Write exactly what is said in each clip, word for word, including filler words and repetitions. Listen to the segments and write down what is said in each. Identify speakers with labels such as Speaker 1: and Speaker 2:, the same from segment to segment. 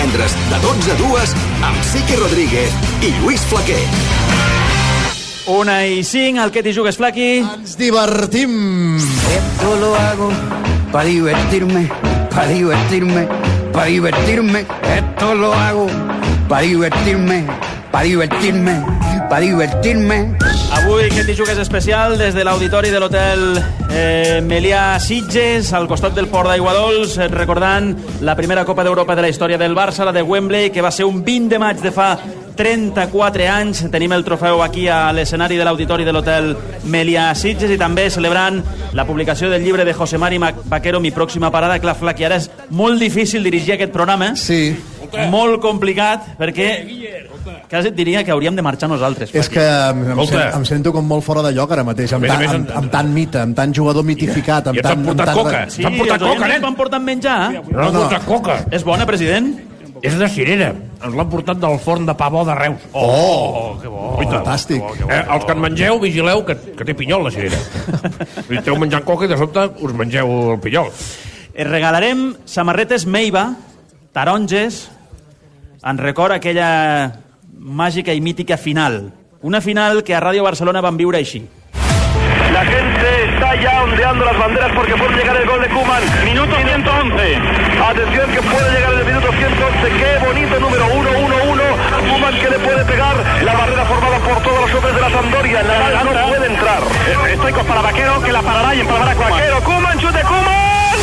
Speaker 1: divendres, de dotze a dues, amb Siqui Rodríguez i Lluís Flaquer.
Speaker 2: Una i cinc, al que t'hi jugues, Flaqui?
Speaker 3: Ens divertim!
Speaker 4: Esto lo hago para divertirme, para divertirme, para divertirme. Esto lo hago para divertirme, para divertirme, para divertirme.
Speaker 2: Avui que t'hi jugues especial des de l'auditori de l'hotel eh, Melià Sitges, al costat del port d'Aiguadols, eh, recordant la primera Copa d'Europa de la història del Barça, la de Wembley, que va ser un vint de maig de fa trenta-quatre anys. Tenim el trofeu aquí a l'escenari de l'auditori de l'hotel Melià Sitges i també celebrant la publicació del llibre de José Mari Vaquero, Mi pròxima parada. Clar, Flaqui, ara és molt difícil dirigir aquest programa.
Speaker 3: Sí.
Speaker 2: Molt complicat, perquè quasi et diria que hauríem de marxar nosaltres.
Speaker 3: És que em, em, sent, em sento com molt fora de lloc ara mateix, amb, ta, amb, amb tant mite, amb tant jugador mitificat, amb
Speaker 5: I
Speaker 3: tant...
Speaker 5: t'han portat
Speaker 3: amb
Speaker 5: coca.
Speaker 2: Sí,
Speaker 5: T'han portat
Speaker 2: els
Speaker 5: coca,
Speaker 2: oients
Speaker 5: nen.
Speaker 2: m'han portat menjar.
Speaker 5: No han portat coca.
Speaker 2: És bona, president?
Speaker 5: És de cirera. Ens l'han portat del forn de pa bo de Reus.
Speaker 3: Oh,
Speaker 5: que bo.
Speaker 3: fantàstic.
Speaker 5: Eh, els que en mengeu, vigileu que, que té pinyol la cirera. I esteu menjant coca i de sobte us mengeu el pinyol.
Speaker 2: Et regalarem samarretes Meiba, taronges, en record aquella màgica i mítica final. Una final que a Ràdio Barcelona van viure així.
Speaker 6: La gente está ya ondeando las banderas porque puede llegar el gol de Koeman. Minuto ciento once. Atención que puede llegar el minuto ciento once. Qué bonito número uno uno uno. Koeman que le puede pegar. La barrera formada por todos los hombres de la Sampdoria. La no puede entrar. Estoicos para Vaquero que la parará y empalmará Koeman. Vaquero, Koeman, chute Koeman.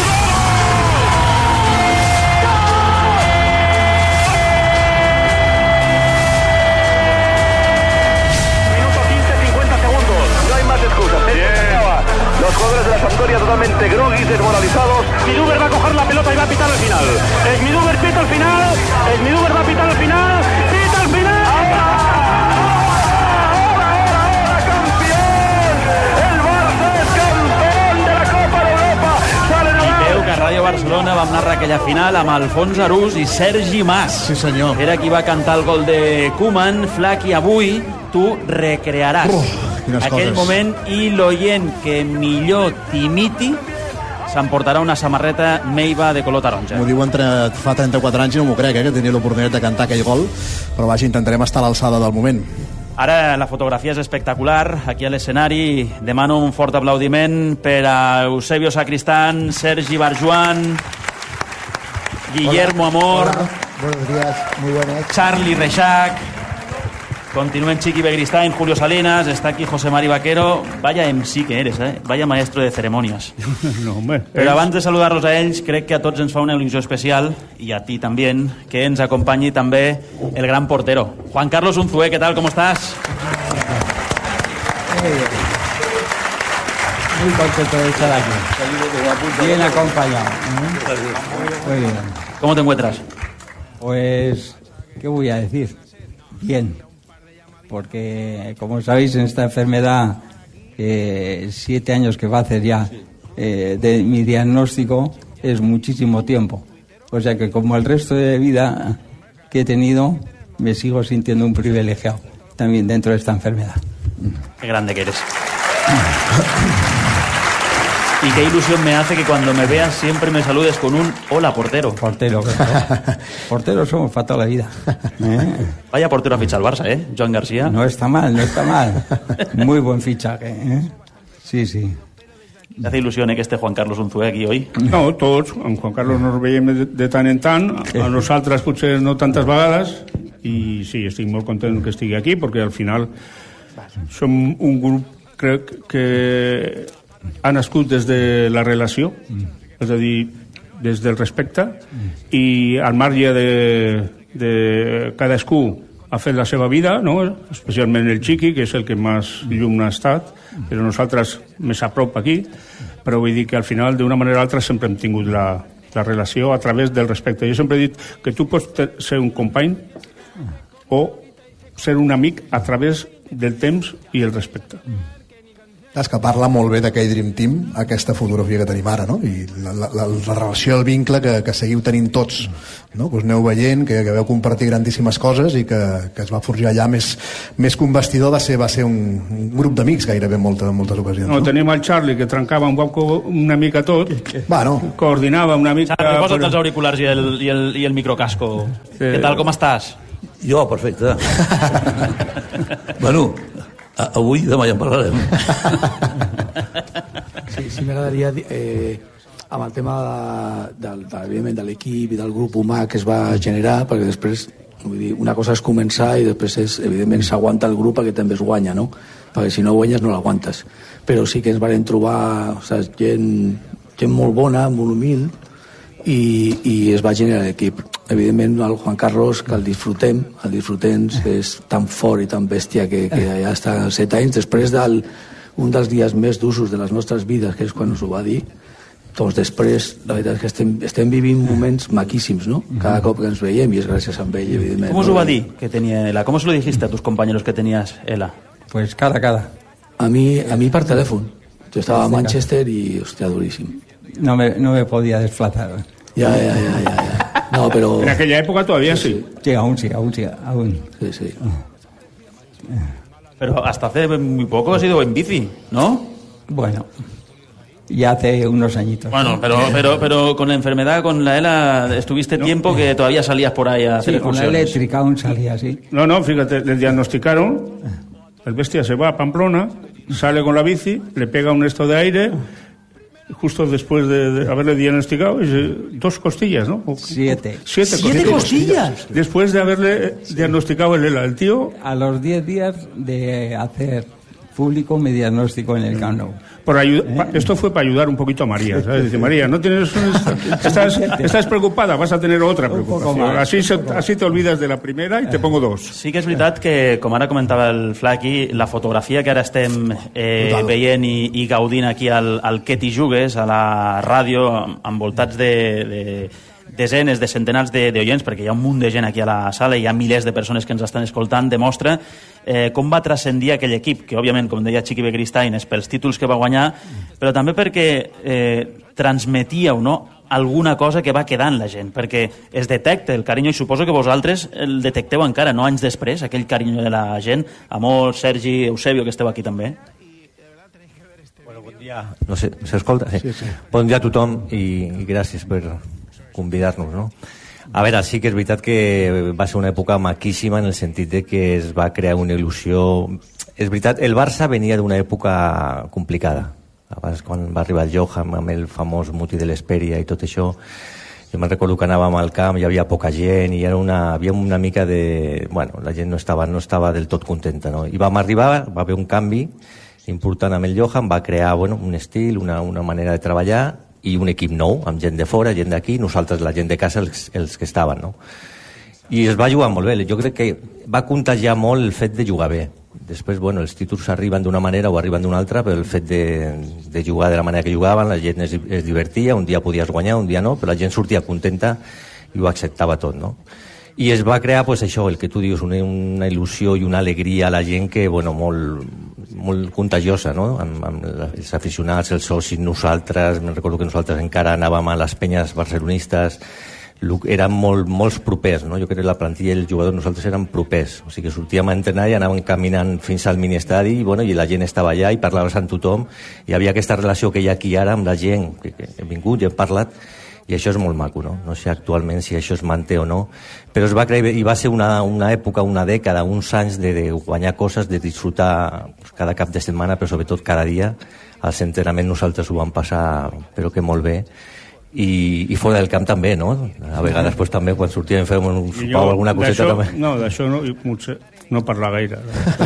Speaker 6: Los jugadores de la Sampdoria totalmente groguis, desmoralizados. Schmiduber va a coger la pelota y va a pitar al final. Schmiduber pita al final. Schmiduber va a pitar al final. ¡Pita al final! ¡Ahora! ¡Ahora, ahora, ahora! ¡Campeón! ¡El Barça es campeón de la Copa d'Europa! ¡Sale
Speaker 2: I
Speaker 6: Nadal!
Speaker 2: veu que a Ràdio Barcelona vam narrar aquella final amb Alfons Arús i Sergi Mas.
Speaker 3: Sí, senyor.
Speaker 2: Era qui va cantar el gol de Koeman. Flaqui, avui tu recrearàs
Speaker 3: Uf, quines
Speaker 2: aquell
Speaker 3: coses.
Speaker 2: moment i l'oient que millor t'imiti s'emportarà una samarreta Meiba de color taronja.
Speaker 3: M'ho diuen tre, fa trenta-quatre anys i no m'ho crec, eh, que tenia l'oportunitat de cantar aquell gol, però vaja, intentarem estar a l'alçada del moment.
Speaker 2: Ara la fotografia és espectacular. Aquí a l'escenari demano un fort aplaudiment per a Eusebio Sacristán, Sergi Barjuan, Guillermo Amor,
Speaker 7: Hola. Buenos días, muy buenas.
Speaker 2: Charlie Reixac, continúen Chiqui Begristain, Julio Salinas, está aquí José Mari Vaquero. Vaya M C que eres, eh? Vaya maestro de ceremonias.
Speaker 5: No, home.
Speaker 2: Però abans de saludar-los a ells, crec que a tots ens fa una il·lusió especial, i a ti també, que ens acompanyi també el gran portero. Juan Carlos Unzué, ¿qué tal? ¿Cómo estás?
Speaker 7: Muy bien. Muy contento de estar aquí. Bien acompañado. ¿eh? Muy bien.
Speaker 2: ¿Cómo te encuentras?
Speaker 7: Pues, ¿qué voy a decir? Bien. Porque, como sabéis, en esta enfermedad, eh, siete años que va a hacer ya eh, de mi diagnóstico, es muchísimo tiempo. O sea que, como el resto de vida que he tenido, me sigo sintiendo un privilegiado también dentro de esta enfermedad.
Speaker 2: Qué grande que eres. Y qué ilusión me hace que cuando me veas siempre me saludes con un hola, portero.
Speaker 7: Portero, claro. Porteros somos para toda la vida. ¿Eh?
Speaker 2: Vaya portero ha fichado el Barça, ¿eh? Joan García.
Speaker 7: No está mal, no está mal. Muy buen fichaje, ¿eh? Sí, sí.
Speaker 2: ¿Te hace ilusión eh, que esté Juan Carlos Unzué aquí hoy?
Speaker 8: No, tots. Amb Juan Carlos nos veiem de, de tant en tant, a nosaltres potser no tantes vegades, i sí, estic molt content que estigui aquí, perquè al final som un grup, crec, que ha nascut des de la relació, és a dir, des del respecte, i al marge de, de cadascú ha fet la seva vida, no? Especialment el Chiqui, que és el que més llum ha estat, però nosaltres més a prop aquí, però vull dir que al final, d'una manera o altra, sempre hem tingut la, la relació a través del respecte. Jo sempre he dit que tu pots ser un company o ser un amic a través del temps i el respecte.
Speaker 3: És que parla molt bé d'aquell Dream Team, aquesta fotografia que tenim ara, no? I la, la, la, la relació, el vincle que, que seguiu tenint tots, no? Que us aneu veient, que, que veu compartir grandíssimes coses i que, que es va forjar allà més, més que un vestidor, va ser, va ser un, un grup d'amics gairebé en moltes, moltes ocasions.
Speaker 8: No, no? Tenim el Charlie, que trencava un poc una mica tot,
Speaker 3: bueno.
Speaker 8: coordinava una mica...
Speaker 2: Charlie, posa't però... els auriculars i el, i el, i el microcasco. Sí. Què tal, com estàs?
Speaker 9: Jo, perfecte. Bueno... Avui demà ja en parlarem.
Speaker 10: Sí, sí m'agradaria eh, amb el tema de, de, de l'equip i del grup humà que es va generar, perquè després vull dir, una cosa és començar i després és, evidentment s'aguanta el grup perquè també es guanya, no? Perquè si no guanyes no l'aguantes. Però sí que ens vam trobar, o sigui, gent, gent molt bona, molt humil, i, i es va generar l'equip. Evidentment el Juan Carlos, que el disfrutem, el disfrutem, és tan fort i tan bèstia que, que ja està als set anys, després d'un del, dels dies més d'usos de les nostres vides, que és quan us ho va dir, doncs després, la veritat és que estem, estem vivint moments maquíssims, no? Cada cop que ens veiem, i és gràcies a ell, evidentment.
Speaker 2: ¿Cómo os lo va a dir que tenía Ela? ¿Cómo se lo dijiste a tus compañeros que tenías Ela?
Speaker 7: Pues cada, cada.
Speaker 10: A mi, a mi per telèfon. Jo estava a Manchester i, hòstia, duríssim.
Speaker 7: No me, no me podía desplazar.
Speaker 10: Ya, ya, ya, ya, ya. No, pero...
Speaker 8: En aquella época todavía sí.
Speaker 7: Sí, sí aún sí, aún sí, aún.
Speaker 10: Sí, sí.
Speaker 2: Pero hasta hace muy poco has ido en bici, ¿no?
Speaker 7: Bueno, ya hace unos añitos.
Speaker 2: Bueno, pero, pero, pero con la enfermedad, con la ELA, estuviste no, tiempo que todavía salías por ahí a hacer
Speaker 7: sí, con la eléctrica aún salía, sí.
Speaker 8: No, no, fíjate, le diagnosticaron, el bestia se va a Pamplona, sale con la bici, le pega un esto de aire... justo después de, de haberle diagnosticado dos costillas, ¿no?
Speaker 7: Siete.
Speaker 8: Siete,
Speaker 2: ¿Siete costillas?
Speaker 8: costillas. Después de haberle diagnosticado el ELA, el tío...
Speaker 7: A los diez días de hacer público mi diagnóstico en el Camp Nou.
Speaker 8: Por ayuda, ¿Eh? Esto fue para ayudar un poquito a María, ¿sabes? Dice, María, no tienes... Estás, estás preocupada, vas a tener otra preocupación. Así, se, así te olvidas de la primera y te pongo dos.
Speaker 2: Sí que és veritat que, com ara comentava el Flaqui, la fotografia que ara estem eh, veient i, i gaudint aquí al, al Que t'hi jugues, a la ràdio, envoltats de... de desenes de centenars d'oients, perquè hi ha un munt de gent aquí a la sala, hi ha milers de persones que ens estan escoltant, demostra eh, com va transcendir aquell equip, que òbviament, com deia Chiqui Begiristain, és pels títols que va guanyar, però també perquè eh, transmetíeu, no?, alguna cosa que va quedar en la gent, perquè es detecta el carinyo, i suposo que vosaltres el detecteu encara, no anys després, aquell carinyo de la gent. Amor, Sergi, Eusebio, que esteu aquí també.
Speaker 11: Bueno, bon dia. No sé, s'escolta? Sí. Sí, sí. Bon dia a tothom i, i gràcies per convidar-nos, no? A veure, sí que és veritat que va ser una època maquíssima en el sentit de que es va crear una il·lusió. És veritat, el Barça venia d'una època complicada. Abans, quan va arribar el Johan amb el famós muti de l'Hesperia i tot això, jo me'n recordo que anàvem al camp, hi havia poca gent i era una, havia una mica de... Bueno, la gent no estava, no estava del tot contenta, no? I vam arribar, va haver un canvi important amb el Johan, va crear, bueno, un estil, una, una manera de treballar i un equip nou, amb gent de fora, gent d'aquí, nosaltres, la gent de casa, els, els que estaven, no? I es va jugar molt bé. Jo crec que va contagiar molt el fet de jugar bé. Després, bueno, els títols arriben d'una manera o arriben d'una altra, però el fet de, de jugar de la manera que jugaven, la gent es, es divertia, un dia podies guanyar, un dia no, però la gent sortia contenta i ho acceptava tot, no? I es va crear, pues, això, el que tu dius, una, una il·lusió i una alegria a la gent que, bueno, molt, molt contagiosa, no? Amb, amb els aficionats, els socis, nosaltres, me'n recordo que nosaltres encara anàvem a les penyes barcelonistes, érem molt, molts propers, no? Jo crec que la plantilla i els jugadors nosaltres érem propers, o sigui que sortíem a entrenar i anàvem caminant fins al miniestadi i, bueno, i la gent estava allà i parlaves amb tothom, hi havia aquesta relació que hi ha aquí ara amb la gent, que, que hem vingut i hem parlat, i això és molt maco, no? No sé actualment si això es manté o no, però es va crear i va ser una, una època, una dècada, uns anys de, de guanyar coses, de disfrutar cada cap de setmana, però sobretot cada dia. Als entrenaments nosaltres ho vam passar, però que molt bé. I, i fora del camp també, no? A vegades pues, també quan sortíem fèiem un sopar o alguna coseta també.
Speaker 8: No, d'això no, potser no parlar gaire.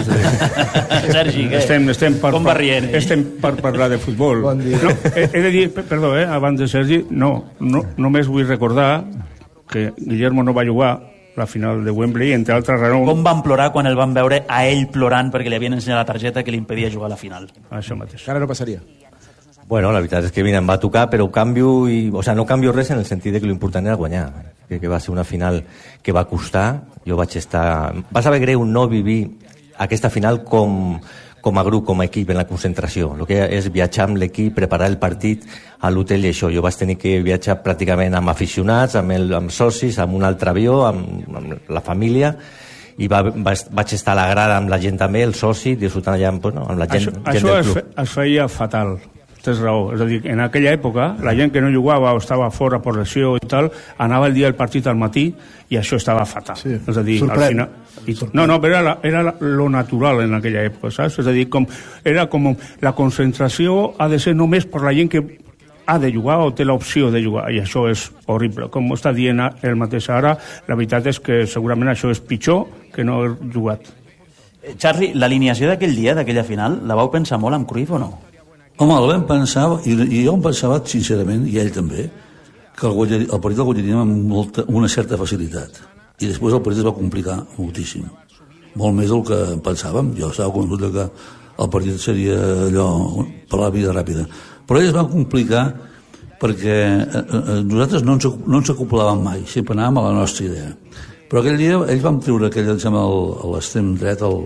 Speaker 2: Sergi, què?
Speaker 8: Estem, estem per,
Speaker 2: com va rient?
Speaker 8: Estem per parlar de futbol.
Speaker 10: Bon dia.
Speaker 8: No, he, he de dir, perdó, eh, abans de Sergi, no, no, només vull recordar que Guillermo no va jugar la final de Wembley, entre altres raons...
Speaker 2: Com van plorar quan el van veure a ell plorant perquè li havien ensenyat la targeta que li impedia jugar a la final?
Speaker 8: Això mateix.
Speaker 10: Ara no passaria.
Speaker 11: Bueno, la veritat és que mira, em va tocar, però canvio, i, o sea, no canvio res en el sentit de que l'important era guanyar. Crec que va ser una final que va costar. Jo vaig estar... Va saber greu no vivir aquesta final com, com a grup, com a equip, en la concentració. El que és viatjar amb l'equip, preparar el partit a l'hotel i això. Jo vaig tenir que viatjar pràcticament amb aficionats, amb, el, amb socis, amb un altre avió, amb, amb la família, i va, va, vaig estar a la grada amb la gent també, el soci, disfrutant allà amb, bueno, amb la gent,
Speaker 8: això,
Speaker 11: gent
Speaker 8: això
Speaker 11: del
Speaker 8: club.
Speaker 11: club.
Speaker 8: Això es feia fatal, tens raó. És a dir, en aquella època, la gent que no jugava o estava fora per lesió i tal, anava el dia del partit al matí i això estava fatal. Sí. És a dir, al final... I, no, no, però era, la, era la, lo natural en aquella època, saps? És a dir, com, era com la concentració ha de ser només per la gent que ha de jugar o té l'opció de jugar, i això és horrible. Com està dient el mateix ara, la veritat és que segurament això és pitjor que no haver jugat.
Speaker 2: Charlie, l'alineació d'aquell dia, d'aquella final, la vau pensar molt amb Cruyff o no?
Speaker 9: Home, la vam pensar, i, i jo em pensava sincerament, i ell també, que el, guanyar, el partit el guanyaríem amb molta, una certa facilitat, i després el partit es va complicar moltíssim, molt més del que pensàvem. Jo estava convençut que el partit seria allò per la vida ràpida, però ells van complicar perquè eh, eh, nosaltres no ens, no ens acoplàvem mai, sempre anàvem a la nostra idea. Però aquell dia ells van treure aquell, em sembla, l'extrem dret, el...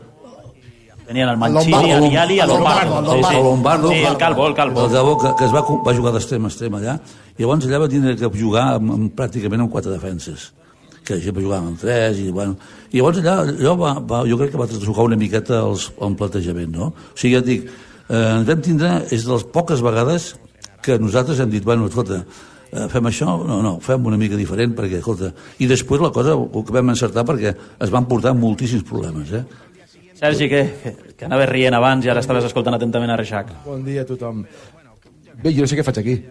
Speaker 2: Tenien el Mancini, el Viali, el Lombardo.
Speaker 9: El, el, el Lombardo.
Speaker 2: Sí, el Calvo, el Calvo.
Speaker 9: El Calvo, que, que es va, va jugar d'extrem a extrem allà, i llavors allà va tenir que jugar amb, amb, pràcticament amb quatre defenses, que sempre jugàvem amb tres, i bueno... I llavors allà, allò va, va, jo crec que va trasfocar una miqueta els, el plantejament, no? O sigui, ja et dic, eh, ens vam tindre, és de les poques vegades que nosaltres hem dit, bueno, escolta, eh, fem això? No, no, fem una mica diferent, perquè, escolta... I després la cosa ho que vam encertar perquè es van portar moltíssims problemes, eh?
Speaker 2: Sergi, que, que, que anaves rient abans i ara estaves escoltant atentament a Reixac.
Speaker 12: Bon dia a tothom. Bé, jo no sé què faig aquí.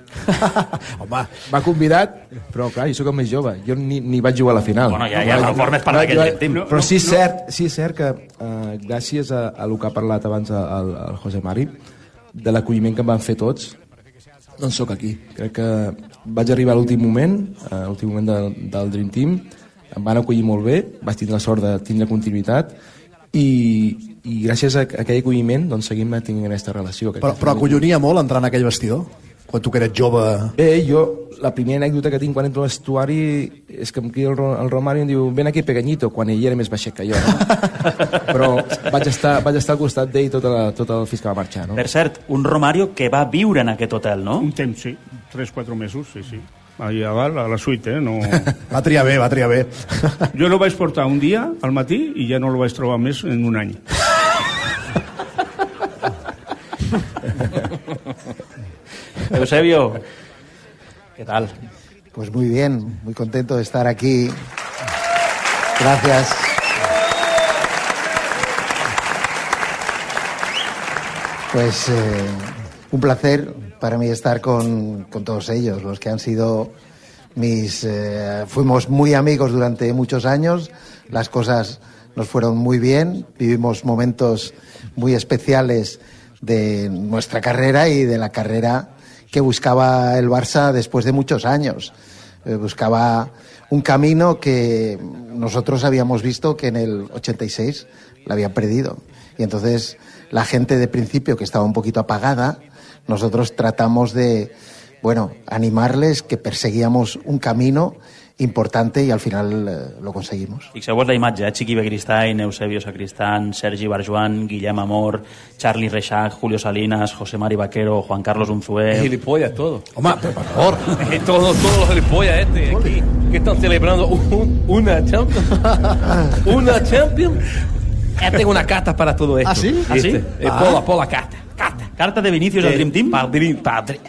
Speaker 12: Home, m'ha convidat, però clar, jo sóc el més jove. Jo ni, ni vaig jugar a la final.
Speaker 2: Bueno, ja, ja no formes part d'aquest Dream Team.
Speaker 12: Però sí és cert, sí és cert que uh, gràcies a, a el que ha parlat abans el, el José Mari, de l'acolliment que em van fer tots, doncs sóc aquí. Crec que vaig arribar a l'últim moment, a l'últim moment del, del Dream Team, em van acollir molt bé, vaig tindre la sort de tindre continuïtat, i, i gràcies a aquell acolliment doncs seguim tenint aquesta relació.
Speaker 3: Però, però acollonia molt entrar en aquell vestidor? Quan tu que eres jove...
Speaker 12: Bé, jo, la primera anècdota que tinc quan entro a l'estuari és que em crida el, el Romario i em diu ven aquí pequeñito, quan ell era més baixet que jo, no? Però vaig estar, vaig estar al costat d'ell tot, la, tot el fins que va marxar, no?
Speaker 2: Per cert, un Romario que va viure en aquest hotel, no?
Speaker 8: Un temps, sí. Tres, quatre mesos, sí, sí. Allà a dalt, a la suite, eh? No...
Speaker 3: Va triar bé, va triar bé.
Speaker 8: Jo lo vaig portar un dia al matí i ja no lo vaig trobar més en un any.
Speaker 2: Eusebio, ¿qué tal?
Speaker 13: Pues muy bien, muy contento de estar aquí. Gracias. Pues eh, un placer para mí estar con, con todos ellos, los que han sido mis... Eh, fuimos muy amigos durante muchos años, las cosas nos fueron muy bien, vivimos momentos muy especiales de nuestra carrera y de la carrera que buscaba el Barça después de muchos años. Eh, buscaba un camino que nosotros habíamos visto que en el ochenta y seis la habían perdido. Y entonces la gente de principio, que estaba un poquito apagada, nosotros tratamos de, bueno, animarles, que perseguíamos un camino importante y al final eh, lo conseguimos.
Speaker 2: Fixeu-vos la imatge, eh? Chiqui Begiristain, Eusebio Sacristán, Sergi Barjuan, Guillem Amor, Charlie Reixac, Julio Salinas, José Mari Vaquero, Juan Carlos Unzué...
Speaker 5: Gilipollas, todo.
Speaker 3: Home, pero por favor.
Speaker 5: todos, todos los gilipollas este aquí, que están celebrando un, una Champions. Una Champions. Ya tengo una carta para todo esto.
Speaker 2: ¿Ah, sí? ¿Ah, sí?
Speaker 5: Eh,
Speaker 2: Ah.
Speaker 5: Pola, pola carta. Carta.
Speaker 2: ¿Carta de Vinicius al Dream Team?
Speaker 5: Para Dream, para Dream,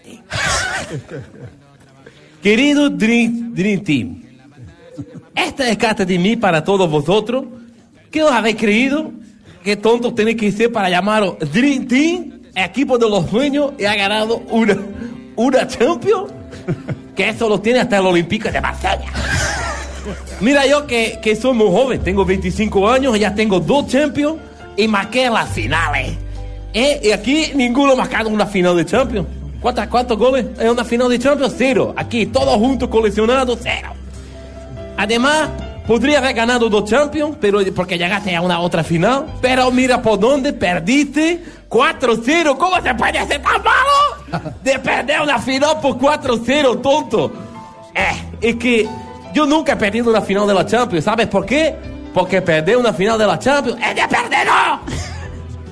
Speaker 5: Querido Dream, Dream Team, esta es carta de mí para todos vosotros. ¿Qué os habéis creído? ¿Qué tontos tenéis que ser para llamaros Dream Team, equipo de los sueños, y ha ganado una, una Champions? Que eso lo tiene hasta el Olímpico de Marsella. Mira, yo que, que soy muy joven, tengo veinticinco años, ya tengo dos Champions y marqué las finales. ¿Eh? Y aquí ninguno ha marcado una final de Champions. ¿Cuántos, ¿Cuántos goles en una final de Champions? Cero. Aquí, todos juntos coleccionados, cero. Además, podría haber ganado dos Champions, pero porque llegaste a una otra final. Pero mira por dónde perdiste cuatro cero. ¿Cómo se puede ser tan malo de perder una final por cuatro cero, tonto? Eh, es que yo nunca he perdido una final de la Champions. ¿Sabes por qué? Porque perder una final de la Champions es de perdedor.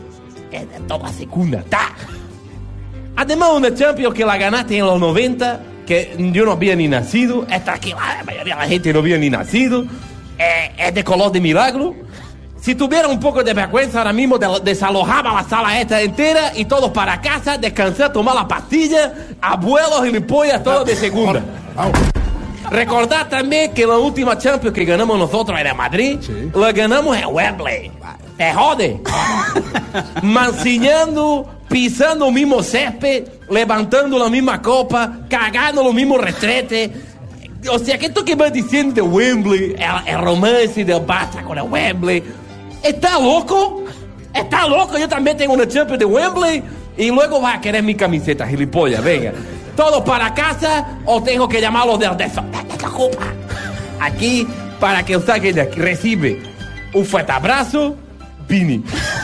Speaker 5: es de toda segunda. ¡Ta! Además, una Champions que la ganaste en los noventa, que yo no había ni nacido. Esta aquí, la mayoría de la gente no había ni nacido. Eh, es de color de milagro. Si tuviera un poco de vergüenza ahora mismo, de, desalojaba la sala esta entera y todos para casa, descansar, tomar la pastilla, abuelos, gilipollas, todos de segunda. Recordad también que la última Champions que ganamos nosotros era Madrid, sí. La ganamos en Wembley. ¡Te jode! Mancillando, pisando el mismo césped, levantando la misma copa, cagando los mismos retretes. O sea, que esto que vas diciendo de Wembley, el, el romance del Barça con el Wembley, ¿está loco? ¿Está loco? Yo también tengo una Champions de Wembley y luego vas a querer mi camiseta, gilipollas, venga. ¿Todos para casa o tengo que llamarlos de desocupa? Aquí, para que os saquen de aquí, recibe un fuerte abrazo, Vini.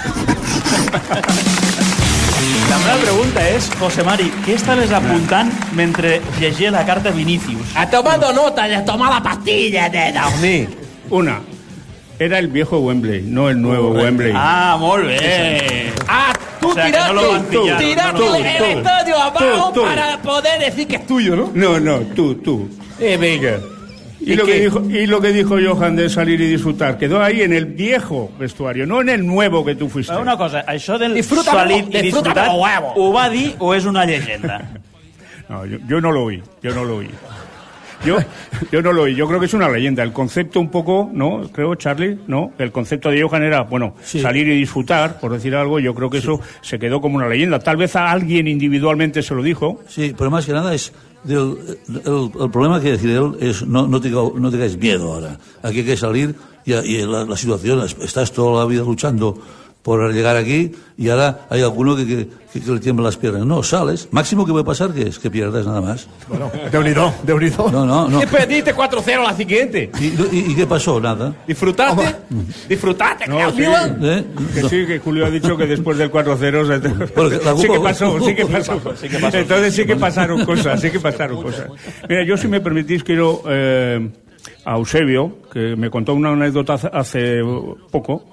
Speaker 2: La meva pregunta és, José Mari, què estaves apuntant mentre llegia la carta Vinicius?
Speaker 5: Ha tomado nota de tomar la pastilla de dormir.
Speaker 8: Una, era el viejo Wembley, no el nuevo oh, Wembley.
Speaker 2: Ah, molt bé.
Speaker 5: Ah, tú
Speaker 2: o sea,
Speaker 5: tiraste,
Speaker 2: no
Speaker 5: tú, tiraste
Speaker 8: tú,
Speaker 5: el
Speaker 8: tú,
Speaker 5: estadio abajo
Speaker 8: tú, tú.
Speaker 5: para poder decir que es tuyo, ¿no?
Speaker 8: No, no, tú, tú.
Speaker 5: Eh, venga.
Speaker 8: Y, ¿Y, lo que dijo, y lo que dijo Johan de salir y disfrutar, quedó ahí en el viejo vestuario, no en el nuevo que tu fuiste.
Speaker 2: Una cosa, això del
Speaker 5: disfruta
Speaker 2: salir
Speaker 5: como,
Speaker 2: y disfrutar,
Speaker 5: huevo.
Speaker 2: ¿ho va dir o és una leyenda?
Speaker 8: No, yo, yo no lo oí, yo no lo oí. Yo, yo no lo oí, yo creo que es una leyenda. El concepto un poco, ¿no? Creo, Charlie, ¿no? El concepto de Johan era, bueno, sí. salir y disfrutar, por decir algo, yo creo que sí. Eso se quedó como una leyenda. Tal vez a alguien individualmente se lo dijo.
Speaker 9: Sí, pero más que nada es... Del, el, el problema que decir él es no, no, tenga, no tengáis miedo ahora. Aquí hay que salir y, y la, la situación, estás toda la vida luchando por llegar aquí y ahora hay alguno que, que, que, que le tiembla las piernas. No, sales. Máximo que puede pasar que es que pierdas nada más.
Speaker 3: Bueno, Déu-n'hi-do, Déu-n'hi-do.
Speaker 9: No, no, no.
Speaker 5: Y perdiste cuatro cero la siguiente.
Speaker 9: ¿Y, y, y qué pasó? Nada.
Speaker 5: ¿Disfrutaste? Oh, ¿Disfrutaste?
Speaker 8: No, sí, ¿Eh? Que no. Sí, que Julio ha dicho que después del cuatro cero sí que pasó, sí que pasó. Sí que pasó. Entonces sí que pasaron cosas, sí que pasaron cosas. Mira, yo si me permitís quiero eh, a Eusebio, que me contó una anécdota hace poco,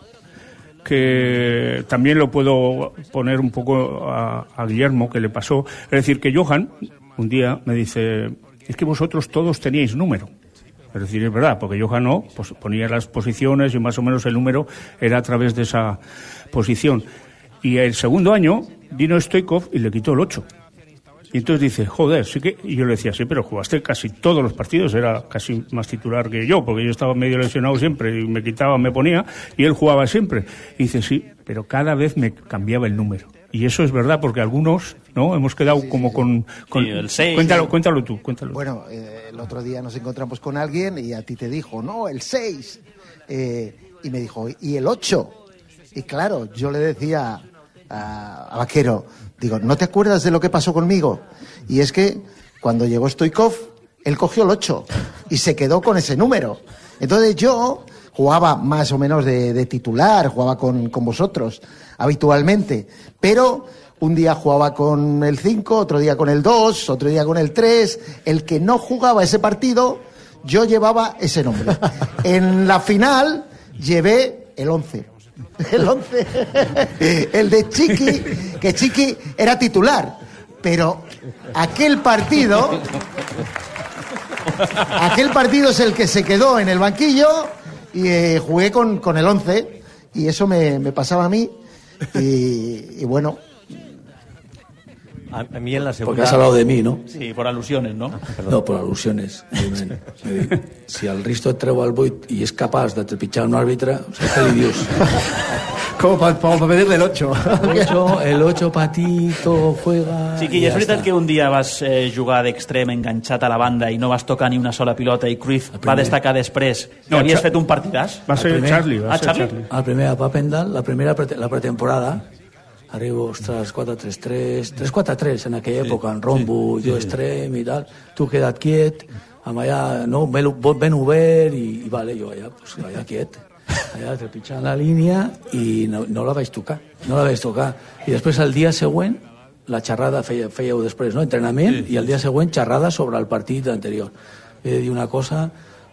Speaker 8: que también lo puedo poner un poco a, a Guillermo, que le pasó. Es decir, que Johan un día me dice, es que vosotros todos teníais número. Es decir, es verdad, porque Johan no, pues ponía las posiciones y más o menos el número era a través de esa posición. Y el segundo año vino Stoichkov y le quitó el ocho. Y entonces dice, joder, sí que... Y yo le decía, sí, pero jugaste casi todos los partidos, era casi más titular que yo, porque yo estaba medio lesionado siempre, y me quitaba, me ponía, y él jugaba siempre. Y dice, sí, pero cada vez me cambiaba el número. Y eso es verdad, porque algunos, ¿no? Hemos quedado sí, como sí. con... con...
Speaker 2: Sí, el seis.
Speaker 8: Cuéntalo, cuéntalo tú, cuéntalo.
Speaker 13: Bueno, eh, el otro día nos encontramos con alguien y a ti te dijo, no, el seis. Eh, y me dijo, ¿y el ocho? Y claro, yo le decía a, a Vaquero, digo, ¿no te acuerdas de lo que pasó conmigo? Y es que cuando llegó Stoichkov, él cogió el ocho y se quedó con ese número. Entonces yo jugaba más o menos de, de titular, jugaba con, con vosotros habitualmente, pero un día jugaba con el cinco, otro día con el dos, otro día con el tres. El que no jugaba ese partido, yo llevaba ese nombre. En la final llevé el once. El once, el de Chiqui, que Chiqui era titular, pero aquel partido, aquel partido es el que se quedó en el banquillo y eh, jugué con, con el once y eso me, me pasaba a mí y, y bueno.
Speaker 11: A mí en la segunda...
Speaker 10: Porque has hablado de mí, ¿no?
Speaker 2: Sí, por alusiones, ¿no?
Speaker 10: No, por alusiones. Si el Risto et treu al vuit i és capaç de trepitjar un àrbitre, o sea, que Dios.
Speaker 3: Como para pa pedirle el ocho.
Speaker 10: ocho. El ocho patito, juega...
Speaker 2: Sí, que ja és veritat que un dia vas eh, jugar d'extrem enganxat a la banda i no vas tocar ni una sola pilota i Cruyff va destacar després que no, havies fet un partidàs?
Speaker 8: Va ser primer, Charlie. Va
Speaker 2: ah,
Speaker 8: ser
Speaker 2: Charlie?
Speaker 8: Charlie.
Speaker 10: El primer a Papendal, la primera pre la pretemporada, arribo, ostres, quatre tres tres, tres quatre tres en aquella sí, època, en rombo, sí, jo sí. Extrem i tal, tu queda't quiet, amb allà, no, ben obert, i, i vale, jo allà, pues, allà quiet, allà trepitjant la línia, i no, no la vaig tocar, no la vaig tocar. I després, el dia següent, la xerrada feia, fèieu després, no?, entrenament, sí, sí. I el dia següent, xerrada sobre el partit anterior. He de dir una cosa,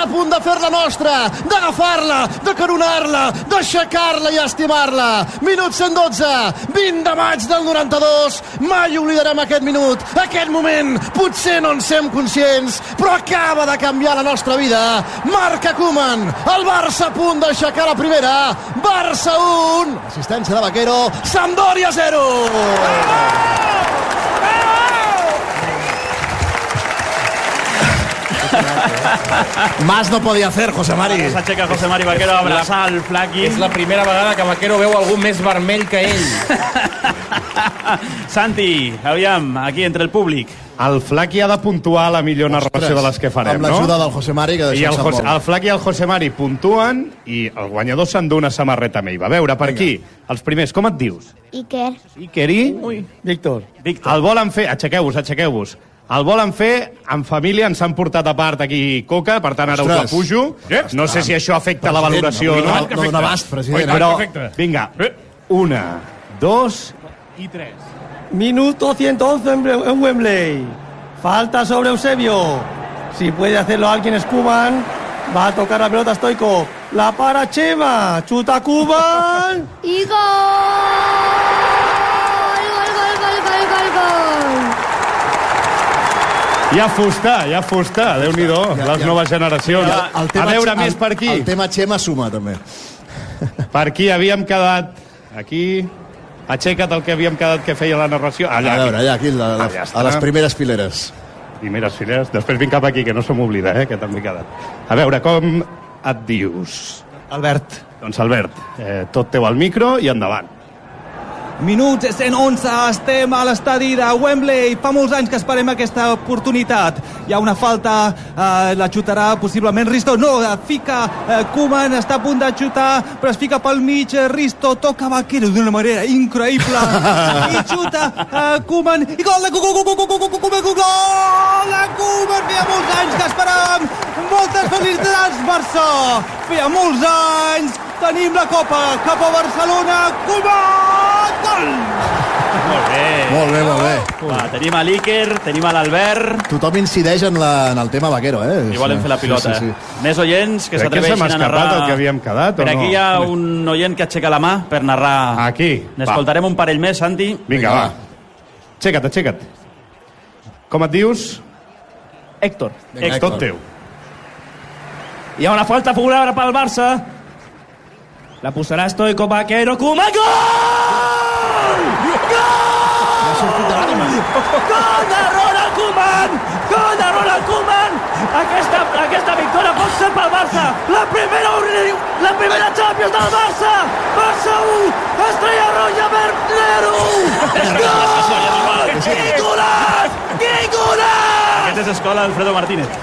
Speaker 14: a punt de fer-la nostra, d'agafar-la, de coronar-la, d'aixecar-la i estimar-la. Minut cent dotze, vint de maig del noranta-dos. Mai oblidarem aquest minut, aquest moment. Potser no en sem conscients, però acaba de canviar la nostra vida. Marca Koeman, el Barça a punt d'aixecar la primera. Barça un, assistència de Vaquero, Sampdoria zero. Más no podía hacer, José Mari.
Speaker 2: S'aixeca José Mari Vaquero a abraçar el Flaqui.
Speaker 5: És la primera vegada que Vaquero veu algú més vermell que ell.
Speaker 2: Santi, aviam, aquí entre el públic.
Speaker 15: El Flaqui ha de puntuar la millor narració de les que farem,
Speaker 3: amb
Speaker 15: no?
Speaker 3: l'ajuda del José Mari, que
Speaker 15: I el,
Speaker 3: deixa
Speaker 15: José, el Flaqui i el José Mari puntuen i el guanyador s'endú una samarreta meva. A veure, per aquí, els primers, com et dius?
Speaker 16: Iker.
Speaker 15: Iker i?
Speaker 16: Ui.
Speaker 15: Víctor. Víctor. El volen fer... Aixequeu-vos, aixequeu-vos. El volen fer en família, ens han portat a part aquí coca, per tant ara us la pujo. No sé si això afecta la valoració o no.
Speaker 3: No dona abast, president.
Speaker 15: Però, vinga, una, dos i tres.
Speaker 17: Minuto ciento once en Wembley. Falta sobre Eusebio. Si puede hacerlo alguien es Koeman. Va a tocar la pelota Stoico. La para Chema. Chuta Koeman.
Speaker 16: Y gol. Gol, gol, gol, gol, gol, gol.
Speaker 15: Hi ha fusta, hi ha fusta. Déu-n'hi-do, les noves generacions. A veure, més per aquí.
Speaker 3: El tema Xema suma, també.
Speaker 15: Per aquí havíem quedat... Aquí... Aixeca't el que havíem quedat que feia la narració. Allà,
Speaker 3: a veure, allà, aquí, la, la,
Speaker 15: allà
Speaker 3: a les primeres fileres.
Speaker 15: Primeres fileres. Després vinc cap aquí, que no se m'oblida, eh, que també he quedat. A veure, com et dius?
Speaker 17: Albert.
Speaker 15: Doncs Albert, eh, tot teu al micro i endavant.
Speaker 18: Minut cent onze, estem a l'estadi de Wembley. Fa molts anys que esperem aquesta oportunitat. Hi ha una falta, eh, la xutarà possiblement Risto. No, fica eh, Koeman, està a punt de xutar, però es fica pel mig. Risto toca Vaquero d'una manera increïble. I xuta eh, Koeman. I gol de Koeman, gol de Koeman. Feia molts anys que esperàvem. Moltes felicitats, Barça. Feia molts anys. Tenim la Copa cap a Barcelona. Koeman, gol!
Speaker 2: Molt bé.
Speaker 3: Molt bé, molt bé.
Speaker 2: Va, tenim a l'Iker, tenim a l'Albert.
Speaker 3: Tothom incideix en, la, en el tema Vaquero, eh?
Speaker 2: I volen fer la pilota.
Speaker 3: Sí, sí, sí.
Speaker 2: Més oients que
Speaker 15: Crec
Speaker 2: s'atreveixin
Speaker 15: que
Speaker 2: a
Speaker 15: se m'ha
Speaker 2: narrar...
Speaker 15: escapat el que havíem quedat, o
Speaker 2: per
Speaker 15: no?
Speaker 2: aquí hi ha un oient que aixeca la mà per narrar...
Speaker 15: Aquí.
Speaker 2: N'escoltarem un parell més, Santi.
Speaker 15: Vinga, va. Aixeca't, aixeca't. Com et dius?
Speaker 17: Héctor.
Speaker 15: Vinga, Tot teu.
Speaker 17: Hi ha una falta favorable pel Barça. La posarà Stoico, Vaquero, Koeman, gol! Gol! Gol de Ronald Koeman! Gol de Ronald Koeman! Aquesta, aquesta victòria pot ser pel Barça. La primera, la primera Champions del Barça. Barça u, Estrella Roja Bernero. Gol! Quin golaç! Quin golaç!
Speaker 2: Aquesta és escola Alfredo Martínez.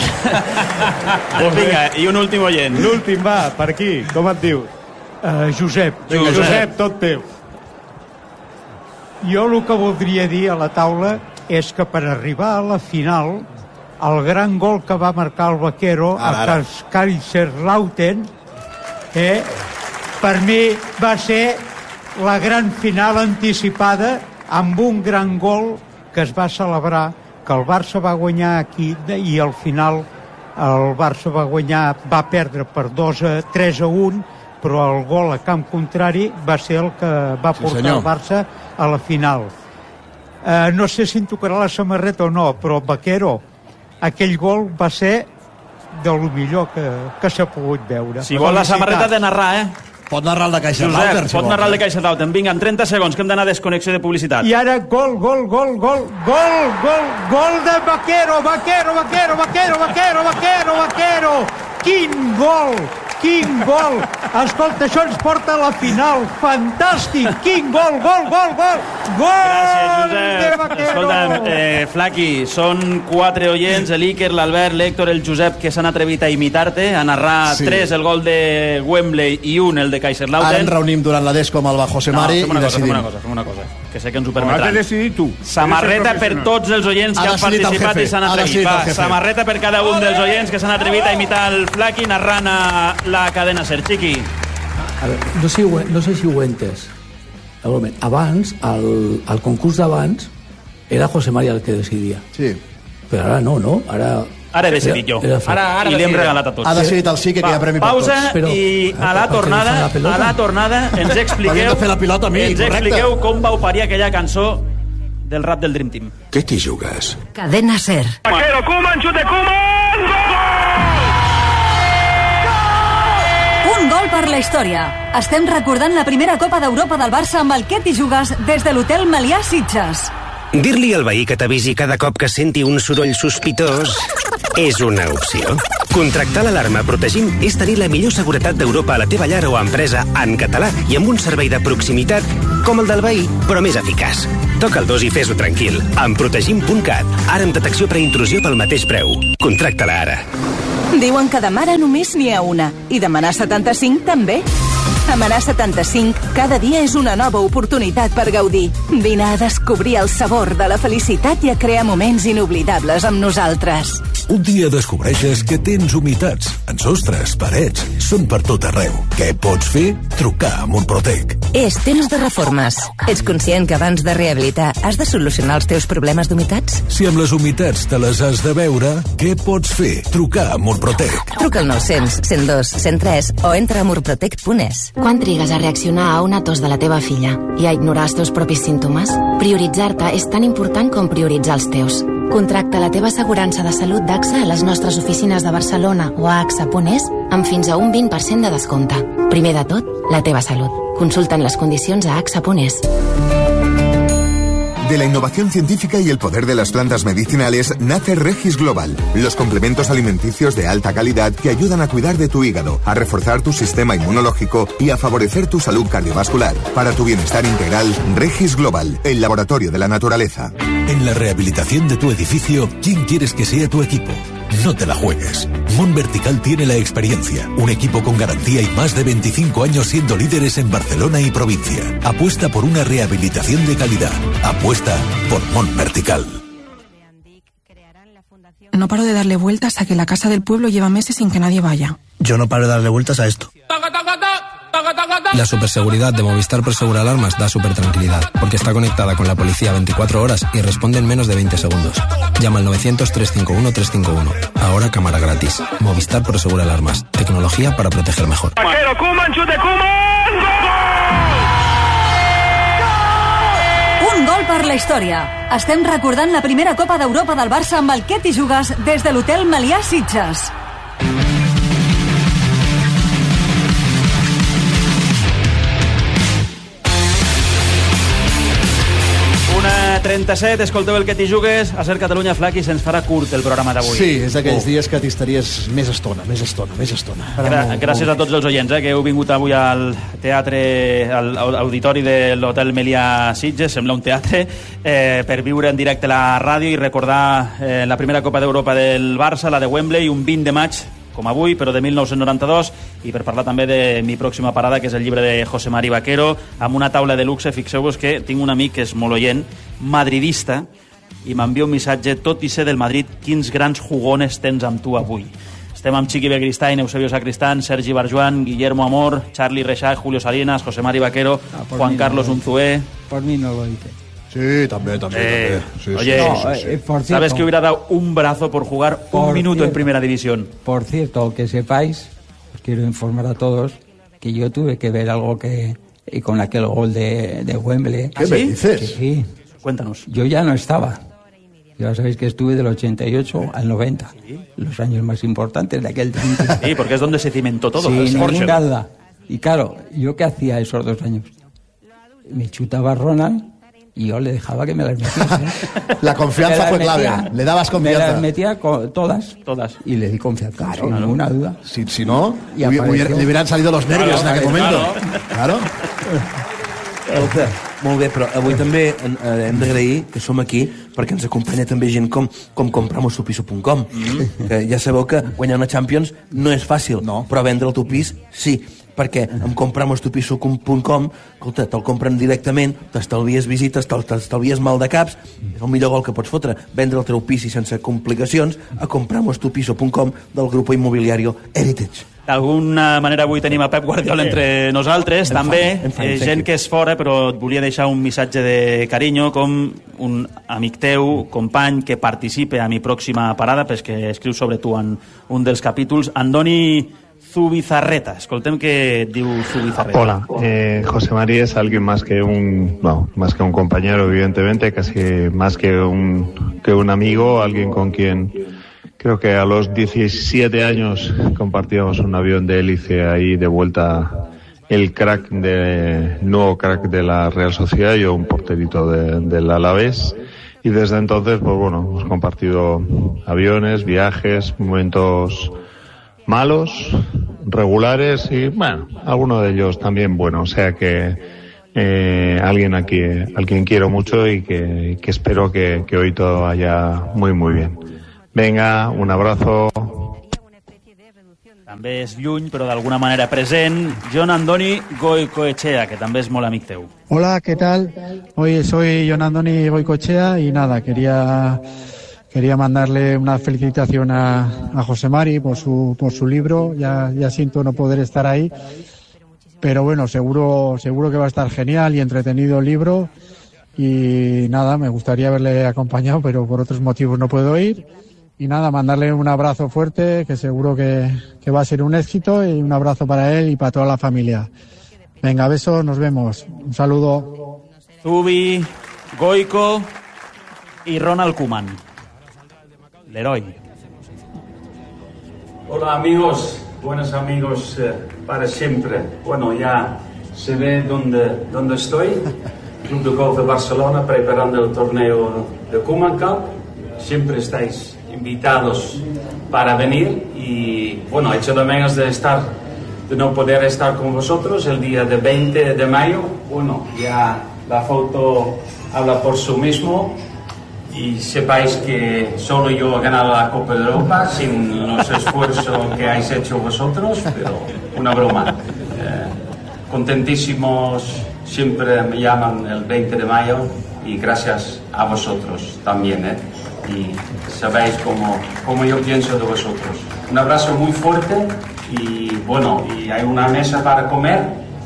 Speaker 2: Vinga, i un últim oient.
Speaker 15: L'últim, va, per aquí. Com et dius?
Speaker 19: Uh, Josep.
Speaker 15: Vinga, Josep, tot teu.
Speaker 19: Jo el que voldria dir a la taula és que per arribar a la final, el gran gol que va marcar el Vaquero a Kaiserslautern, eh, per mi va ser la gran final anticipada amb un gran gol que es va celebrar, que el Barça va guanyar aquí i al final el Barça va guanyar, va perdre per dos a tres a un, però el gol a camp contrari va ser el que va portar sí, el Barça a la final. Eh, no sé si em tocarà la samarreta o no, però Vaquero, aquell gol va ser de lo millor que, que s'ha pogut veure.
Speaker 2: Si vol la samarreta de narrar, eh?
Speaker 3: Pot narrar el de Kaiserslautern,
Speaker 2: Josep, pot narrar el de Kaiserslautern. Vinga, en trenta segons, que hem d'anar a desconnexió de publicitat.
Speaker 19: I ara gol, gol, gol, gol, gol, gol, gol de Vaquero, Vaquero, Vaquero, Vaquero, Vaquero, Vaquero, Vaquero. Quin gol, quin gol. Escolta, això ens porta a la final. Fantàstic, quin gol, gol, gol, gol. Gol de Vaquero.
Speaker 2: Escolta'm, eh, Flaqui, són quatre oients, l'Iker, l'Albert, l'Héctor, el Josep, que s'han atrevit a imitar-te, a narrar sí. tres el gol de Wembley i un el de Kaiserslautern.
Speaker 3: Ara ens reunim durant la Descom amb el José Mari
Speaker 2: no,
Speaker 3: i decidim.
Speaker 2: Fem una cosa, fem una cosa, que sé que ens ho permetran.
Speaker 15: Has de decidir tu.
Speaker 2: Samarreta per tots els oients que han participat i s'han atrevit. Va, samarreta per cada un dels oients que s'han atrevit a imitar el Flaqui narrant a la cadena SER. Chiqui.
Speaker 10: A veure, no sé, no sé si ho he entès. Abans, el, el concurs d'abans, era José Mari el que decidia.
Speaker 3: Sí.
Speaker 10: Però ara no, no? Ara
Speaker 2: Ara he decidit jo. Ara, ara I li hem regalat a tots.
Speaker 3: Ha decidit el sí que hi ha premi per tots.
Speaker 2: Pausa
Speaker 3: Però,
Speaker 2: i a la tornada, a la tornada ens expliqueu,
Speaker 3: fer la pilota a mi,
Speaker 2: ens
Speaker 3: correcte.
Speaker 2: expliqueu com vau parir aquella cançó del rap del Dream Team.
Speaker 1: Què t'hi jugues?
Speaker 16: Cadena Ser.
Speaker 6: Vaquero, Koeman, xut de Koeman!
Speaker 16: Un gol per la història. Estem recordant la primera Copa d'Europa del Barça amb el Què t'hi jugues des de l'hotel Melià Sitges.
Speaker 20: Dir-li al veí que t'avisi cada cop que senti un soroll sospitós és una opció. Contractar l'alarma Protegim és tenir la millor seguretat d'Europa a la teva llar o empresa en català i amb un servei de proximitat com el del veí, però més eficaç. Toca el dos i fes-ho tranquil. Amb protegim punt cat. Ara amb detecció preintrusió pel mateix preu. Contracta-la ara.
Speaker 21: Diuen que de mare només n'hi ha una i de Manà setanta-cinc també. A Manà setanta-cinc, cada dia és una nova oportunitat per gaudir. Vine a descobrir el sabor de la felicitat i a crear moments inoblidables amb nosaltres.
Speaker 22: Un dia descobreixes que tens humitats en sostres, parets, són per tot arreu. Què pots fer? Trucar a Murprotec.
Speaker 21: És temps de reformes. Ets conscient que abans de rehabilitar has de solucionar els teus problemes d'humitats?
Speaker 22: Si amb les humitats te les has de veure, què pots fer? Trucar a Murprotec.
Speaker 21: Truca al nou cents, cent dos, cent tres o entra a murprotec punt es.
Speaker 23: Quan trigues a reaccionar a una tos de la teva filla i a ignorar els teus propis símptomes? Prioritzar-te és tan important com prioritzar els teus. Contracta la teva assegurança de salut d'AXA a les nostres oficines de Barcelona o a axa punt es amb fins a un vint per cent de descompte. Primer de tot, la teva salut. Consulta'n les condicions a axa punt es.
Speaker 24: De la innovación científica y el poder de las plantas medicinales nace Regis Global, los complementos alimenticios de alta calidad que ayudan a cuidar de tu hígado, a reforzar tu sistema inmunológico y a favorecer tu salud cardiovascular. Para tu bienestar integral, Regis Global, el laboratorio de la naturaleza.
Speaker 22: En la rehabilitación de tu edificio, ¿quién quieres que sea tu equipo? No te la juegues. Mon Vertical tiene la experiencia, un equipo con garantía y más de veinticinco años siendo líderes en Barcelona y provincia. Apuesta por una rehabilitación de calidad. Apuesta por Mon Vertical.
Speaker 25: No paro de darle vueltas a que la casa del pueblo lleva meses sin que nadie vaya.
Speaker 26: Yo no paro de darle vueltas a esto.
Speaker 27: La superseguridad de Movistar Prosegura Alarmas da supertranquilidad, porque está conectada con la policía veinticuatro horas y responde en menos de veinte segundos. Llama al novecientos, trescientos cincuenta y uno, trescientos cincuenta y uno. Ahora cámara gratis. Movistar Prosegura Alarmas. Tecnología para proteger mejor.
Speaker 6: Vaquero, Koeman, xut de Koeman!
Speaker 16: Un gol per la història. Estem recordant la primera Copa d'Europa del Barça amb el Què t'hi jugues des de l'hotel Melià Sitges.
Speaker 2: trenta-set, escolteu el Què t'hi jugues a Ser Catalunya Flac i se'ns farà curt el programa d'avui.
Speaker 3: Sí, és d'aquells
Speaker 2: oh.
Speaker 3: dies que t'hi estaries més estona, més estona, més estona.
Speaker 2: Gra gràcies a tots els oients eh, que heu vingut avui al teatre, al auditori de l'Hotel Melià Sitges, sembla un teatre, eh, per viure en directe la ràdio i recordar eh, la primera Copa d'Europa del Barça, la de Wembley, un vint de maig, com avui, però de mil nou-cents noranta-dos, i per parlar també de mi pròxima parada, que és el llibre de José Mari Vaquero, amb una taula de luxe. Fixeu-vos que tinc un amic que és molt oient, madridista, i m'envia un missatge: tot i ser del Madrid, quins grans jugones tens amb tu avui. Estem amb Chiqui Begristain, Eusebio Sacristán, Sergi Barjuan, Guillermo Amor, Charlie Reixach, Julio Salinas, José Mari Vaquero, ah, Juan Carlos no Unzué.
Speaker 7: Por mí no lo dice.
Speaker 3: Sí, también, también.
Speaker 2: Eh,
Speaker 3: también. Sí,
Speaker 2: oye,
Speaker 3: sí, sí, sí.
Speaker 7: Eh, por cierto,
Speaker 2: ¿sabes que hubiera dado un brazo por jugar un minuto
Speaker 7: cierto,
Speaker 2: en Primera División?
Speaker 7: Por cierto, que sepáis, os quiero informar a todos, que yo tuve que ver algo que y con aquel gol de, de Wembley.
Speaker 3: ¿Qué ¿Ah, me sí? dices?
Speaker 7: Sí.
Speaker 2: Cuéntanos.
Speaker 7: Yo ya no estaba. Ya sabéis que estuve del ochenta y ocho al noventa, ¿sí? Los años más importantes de aquel tiempo.
Speaker 2: Sí, porque es donde se cimentó todo.
Speaker 7: Sin ninguna duda. Y claro, ¿yo qué hacía esos dos años? Me chutaba Ronald y yo le dejaba que me las metiese.
Speaker 3: La confianza fue clave. Le dabas confianza.
Speaker 7: Me las metía con todas.
Speaker 2: Todas.
Speaker 7: Y le di confianza, claro, sin
Speaker 3: claro.
Speaker 7: ninguna duda.
Speaker 3: Si, si no,
Speaker 7: y
Speaker 3: hubiera, hubiera, le hubieran salido los nervios claro, en aquel momento. Claro.
Speaker 26: Escolta, molt bé, però avui també eh, hem d'agrair que som aquí perquè ens acompanya també gent com, com compramostupiso punt com. Mm-hmm. Que ja sabeu que guanyar una Champions no és fàcil, no. Però vendre el teu pis sí, perquè amb compramostupiso punt com, escolta, te'l compren directament, t'estalvies visites, t'estalvies mal de caps, és el millor gol que pots fotre, vendre el teu pis i sense complicacions a compramostupiso punt com del grup immobiliari Heritage.
Speaker 2: D'alguna manera avui tenim a Pep Guardiola entre nosaltres, també, eh, gent que és fora, però et volia deixar un missatge de carinyo, com un amic teu, company, que participe a mi pròxima parada, perquè escriu sobre tu en un dels capítols, Andoni Zubizarreta. Escoltem què diu Zubizarreta.
Speaker 4: Hola, eh, José María es alguien más que un, no, más que un compañero, evidentemente, casi más que un, que un amigo, alguien con quien... Creo que a los diecisiete años compartíamos un avión de hélice ahí de vuelta, el crack de, nuevo crack de la Real Sociedad, yo un porterito de, del Alavés, y desde entonces, pues bueno, hemos compartido aviones, viajes, momentos malos, regulares y, bueno, algunos de ellos también buenos, o sea que eh, alguien aquí, al quien quiero mucho y que, que espero que, que hoy todo vaya muy muy bien. Venga, un abrazo.
Speaker 2: També és lluny, però d'alguna manera present, Jon Andoni Goicoechea, que també és molt amic teu.
Speaker 8: Hola, ¿qué tal? Hoy soy Jon Andoni Goicoechea y nada, quería quería mandarle una felicitación a, a José Mari por su por su libro. Ya ya siento no poder estar ahí, pero bueno, seguro seguro que va a estar genial y entretenido el libro. Y nada, me gustaría haberle acompañado, pero por otros motivos no puedo ir. Y nada, mandarle un abrazo fuerte, que seguro que, que va a ser un éxito, y un abrazo para él y para toda la familia. Venga, besos, nos vemos. Un saludo.
Speaker 2: Zubi, Goico y Ronald Koeman. Leroy.
Speaker 9: Hola amigos, buenos amigos eh, para siempre. Bueno, ya se ve dónde, dónde estoy. Club de Golf de Barcelona, preparando el torneo de Koeman Cup. Siempre estáis invitados para venir y bueno, hecho de menos de estar, de no poder estar con vosotros el día de veinte de mayo. Bueno, ya la foto habla por sí mismo y sepáis que solo yo he ganado la Copa de Europa sin los esfuerzos que habéis hecho vosotros, pero una broma. Eh, contentísimos, siempre me llaman el veinte de mayo y gracias a vosotros también, ¿eh? Y sabéis cómo, cómo yo pienso de vosotros. Un abrazo muy fuerte y bueno, y hay una mesa para comer,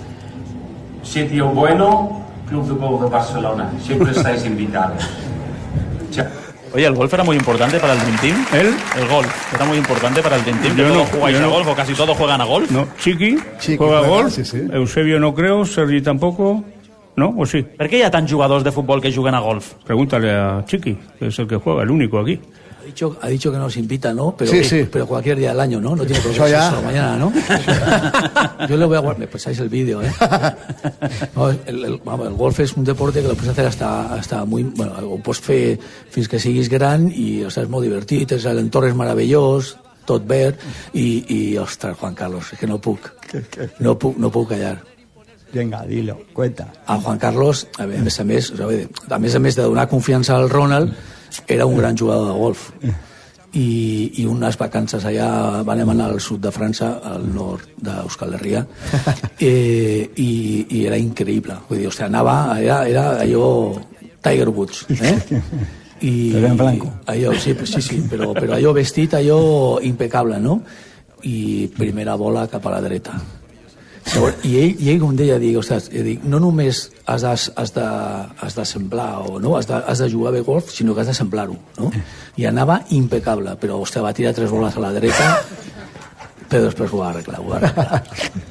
Speaker 9: sitio bueno, Club de Golf de Barcelona. Siempre estáis invitados. Chao.
Speaker 2: Oye, ¿el golf era muy importante para el Dream Team?
Speaker 11: ¿El?
Speaker 2: El golf era muy importante para el Dream Team.
Speaker 11: Yo
Speaker 2: ¿Todos
Speaker 11: no,
Speaker 2: jugáis
Speaker 11: yo
Speaker 2: a
Speaker 11: no.
Speaker 2: golf o casi todos juegan a golf?
Speaker 11: No, Chiqui,
Speaker 2: Chiqui
Speaker 11: juega a
Speaker 2: juega,
Speaker 11: golf,
Speaker 2: sí, sí.
Speaker 11: Eusebio no creo, Sergi tampoco, ¿no? ¿O sí?
Speaker 2: ¿Por qué hay tants jugadors de fútbol que juguen a golf?
Speaker 11: Pregúntale a Chiqui, que es el que juega, el único aquí.
Speaker 10: Ha dicho, ha dicho que nos invita, ¿no? Pero,
Speaker 11: Sí, sí.
Speaker 10: pero cualquier día del año, ¿no? No tiene
Speaker 11: Eso
Speaker 10: problema
Speaker 11: ya.
Speaker 10: eso mañana, ¿no? Yo le voy a guardar, me pasáis el vídeo, ¿eh? No, el, el, vamos, el golf és un deporte que lo puedes hacer hasta, hasta muy... Bueno, ho pots fer fins que siguis gran i, o sea, és molt divertit, és, l'entorn és meravellós, tot verd, i, i, ostres, Juan Carlos, és que no puc, no puc, no puc callar.
Speaker 7: Venga, dilo, cuenta.
Speaker 10: A Juan Carlos, a més a més, a més, a més, a més de donar confiança al Ronald, era un gran jugador de golf. I, i unes vacances allà van anar al sud de França, al nord d'Euskal Herria, eh, i, i era increïble. Vull dir, hòstia, anava, era, era allò Tiger Woods, eh? I,
Speaker 7: Però en blanco.
Speaker 10: Allò, sí, sí, sí, però, però allò vestit, allò impecable, no? I primera bola cap a la dreta. Llavors, i, ell, i ell com deia, dic, ostres, dic, no només has de, has de, has de semblar o no, has de, has de jugar bé golf, sinó que has de semblar-ho, no? I anava impecable, però ostres, va tirar tres boles a la dreta, però després ho va arreglar, ho va arreglar.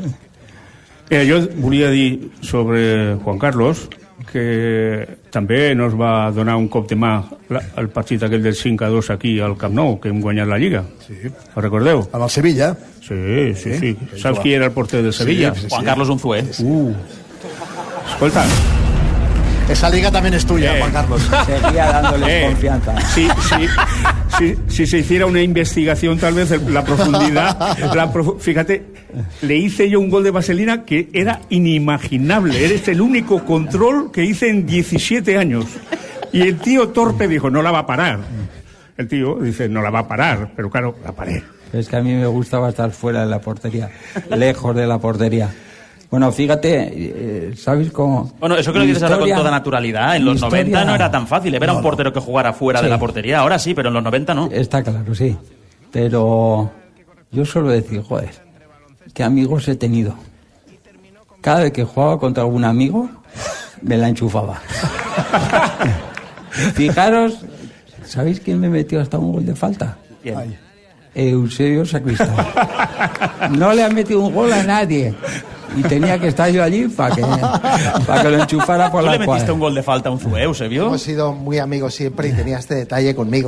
Speaker 11: Eh, jo volia dir sobre Juan Carlos que també nos va donar un cop de mà al partit aquell del cinc a dos aquí al Camp Nou, que hem guanyat la Lliga.
Speaker 3: Sí.
Speaker 11: Ho recordeu?
Speaker 3: Amb el Sevilla.
Speaker 11: Sí, sí, sí. Saps qui era el porter del Sevilla?
Speaker 3: Sí, sí, sí.
Speaker 2: Juan Carlos Unzué.
Speaker 11: Uh. Escolta.
Speaker 3: Esa liga también es tuya,
Speaker 11: Eh.
Speaker 3: Juan Carlos.
Speaker 7: Seguía dándoles
Speaker 11: Eh,
Speaker 7: confianza.
Speaker 11: Sí, sí. Si, si se hiciera una investigación, tal vez el- la profundidad. La profu- fíjate, le hice yo un gol de vaselina que era inimaginable. Eres el único control que hice en diecisiete años. Y el tío torpe dijo, no la va a parar. El tío dice, no la va a parar. Pero claro, la paré.
Speaker 7: Es que a mí me gustaba estar fuera de la portería, lejos de la portería. Bueno, fíjate, eh, ¿sabes cómo?
Speaker 2: Bueno, eso que lo
Speaker 7: Mi
Speaker 2: dices ahora con
Speaker 7: historia-
Speaker 2: toda naturalidad. En
Speaker 7: mi
Speaker 2: los
Speaker 7: historia-
Speaker 2: noventa no era tan fácil. Era
Speaker 7: No,
Speaker 2: un portero que jugara fuera
Speaker 7: Sí.
Speaker 2: de la portería. Ahora sí, pero en los noventa no.
Speaker 7: Está claro, sí. Pero yo suelo decir, joder, qué amigos he tenido. Cada vez que jugaba contra algún amigo, me la enchufaba. Fijaros, ¿sabéis quién me metió hasta un gol de falta?
Speaker 2: ¿Quién?
Speaker 7: Eusebio Sacristán. No le ha metido un gol a nadie. Y tenía que estar yo allí para que, para que lo enchufara por
Speaker 2: ¿Tú
Speaker 7: la
Speaker 2: le metiste
Speaker 7: cuadra.
Speaker 2: un gol de falta a un Zue, Eusebio?
Speaker 5: Hemos sido muy amigos siempre y tenía este detalle conmigo.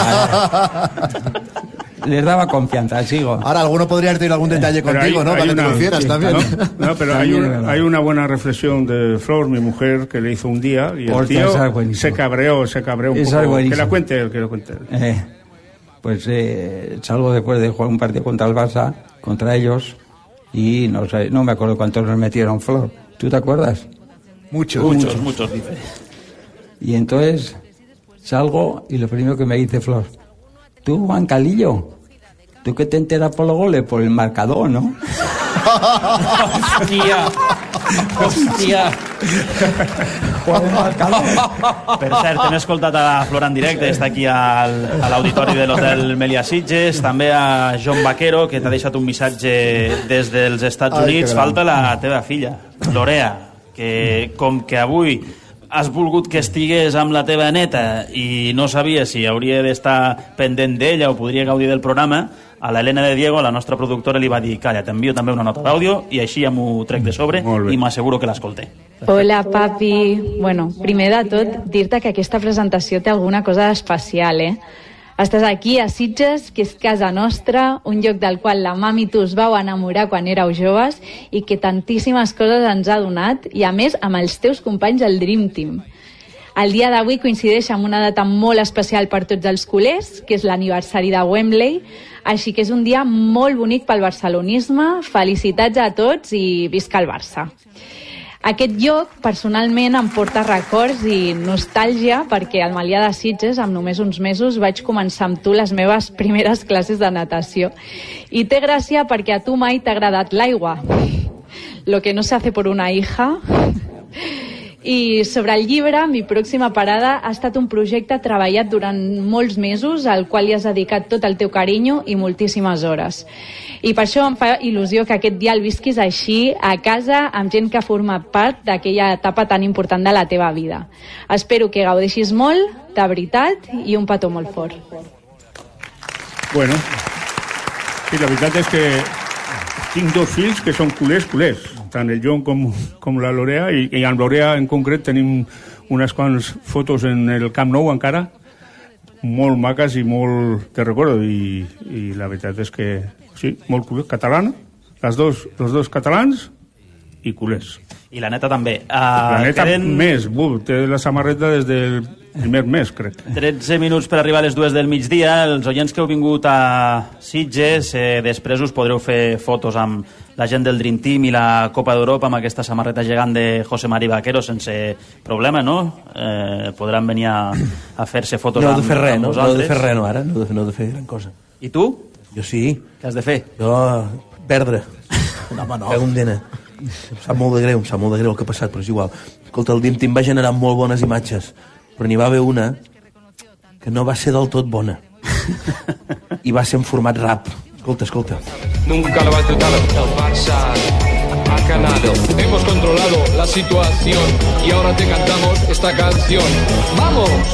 Speaker 7: Les daba confianza, sigo.
Speaker 3: Ahora, alguno podría haber tenido algún detalle
Speaker 11: Pero
Speaker 3: contigo,
Speaker 11: hay-
Speaker 3: ¿no?
Speaker 11: hay
Speaker 3: Para que te
Speaker 11: una-
Speaker 3: lo hicieras
Speaker 11: sí,
Speaker 3: también.
Speaker 11: No, no, pero hay,
Speaker 7: También es
Speaker 11: un-
Speaker 7: verdad.
Speaker 11: hay una buena reflexión de Flor, mi mujer, que le hizo un día y el
Speaker 7: Hostia,
Speaker 11: tío
Speaker 7: esa es buenísima.
Speaker 11: se cabreó, se cabreó un
Speaker 7: Esa es
Speaker 11: poco. Que
Speaker 7: buenísima.
Speaker 11: la cuente él, que la cuente él.
Speaker 7: Eh, pues eh, salgo después de jugar un partido contra el Barça, contra ellos, y no sé, no me acuerdo cuántos nos metieron, Flor. ¿Tú te acuerdas?
Speaker 3: Muchos,
Speaker 2: Muchos, muchos, dice.
Speaker 7: Y entonces salgo y lo primero que me dice Flor, tú, Juan Calillo, tú que te enteras por los goles, por el marcador, ¿no?
Speaker 2: Hòstia! Hòstia!
Speaker 7: Por el marcador.
Speaker 2: Per cert, hem escoltat a Flor en directe, està aquí al, a l'auditori de l'Hotel Melià Sitges, també a John Vaquero, que t'ha deixat un missatge des dels Estats
Speaker 3: Ai,
Speaker 2: Units.
Speaker 3: que gran.
Speaker 2: Falta la teva filla, Lorea, que com que avui has volgut que estigués amb la teva neta i no sabia si hauria d'estar pendent d'ella o podria gaudir del programa, a l'Helena de Diego, la nostra productora, li va dir calla, t'envio també una nota d'àudio i així ja m'ho trec de sobre i m'asseguro que l'escolté.
Speaker 12: Hola, papi. Bueno, primer de tot, dir-te que aquesta presentació té alguna cosa d'especial, eh? Estàs aquí a Sitges, que és casa nostra, un lloc del qual la mami i tu us vau enamorar quan éreu joves i que tantíssimes coses ens ha donat, i a més amb els teus companys del Dream Team. El dia d'avui coincideix amb una data molt especial per tots els culers, que és l'aniversari de Wembley, així que és un dia molt bonic pel barcelonisme. Felicitats a tots i visca el Barça. Aquest lloc, personalment, em porta records i nostàlgia perquè al Melià de Sitges, amb només uns mesos, vaig començar amb tu les meves primeres classes de natació. I té gràcia perquè a tu mai t'ha agradat l'aigua. Lo que no se hace por una hija. I sobre el llibre, mi pròxima parada ha estat un projecte treballat durant molts mesos, al qual hi has dedicat tot el teu carinyo i moltíssimes hores. I per això em fa il·lusió que aquest dia el visquis així, a casa, amb gent que ha format part d'aquella etapa tan important de la teva vida. Espero que gaudeixis molt, de veritat, i un petó molt fort.
Speaker 11: Bueno, sí, la veritat és que tinc dos fills que són culers, culers. Tant el John com, com la Lorea, i, i amb Lorea en concret tenim unes quants fotos en el Camp Nou encara, molt maques i molt de recordo, i, i la veritat és que sí, molt culers, catalana, les dos, els dos catalans i culers.
Speaker 2: I la neta també. Uh,
Speaker 11: La neta
Speaker 2: queden
Speaker 11: més, bu, té la samarreta des del primer mes, crec.
Speaker 2: tretze minuts per arribar a les dues del migdia. Els oients que heu vingut a Sitges, eh, després us podreu fer fotos amb la gent del Dream Team i la Copa d'Europa amb aquesta samarreta gegant de José Mari Vaquero sense problema, no? Eh, podran venir a, a fer-se fotos
Speaker 26: no
Speaker 2: amb,
Speaker 26: he de fer res,
Speaker 2: amb
Speaker 26: no? No he
Speaker 2: vosaltres.
Speaker 26: de fer res, no, ara? No he de, no he de fer gran cosa.
Speaker 2: I tu?
Speaker 26: Jo sí.
Speaker 2: Què has de fer?
Speaker 26: Jo, perdre. No, home, no. Un dena. Em sap molt de greu, em sap molt de greu el que ha passat, però és igual. Escolta, el Dream Team va generar molt bones imatges, però n'hi va haver una que no va ser del tot bona. I va ser en format rap. Escolta, escolta.
Speaker 13: Nunca lo has dudado, el Barça ha ganado. Hemos controlado la situación y ahora te cantamos esta canción. ¡Vamos!